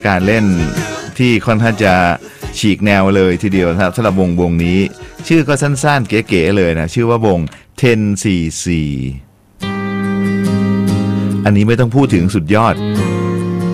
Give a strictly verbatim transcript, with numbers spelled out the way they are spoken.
การเล่นที่ค่อนข้างจะฉีกแนวเลยทีเดียวครับสำหรับวงวงนี้ชื่อก็สั้นๆเก๋ๆเลยนะชื่อว่าวง หนึ่ง สี่ สี่ อันนี้ไม่ต้องพูดถึงสุดยอด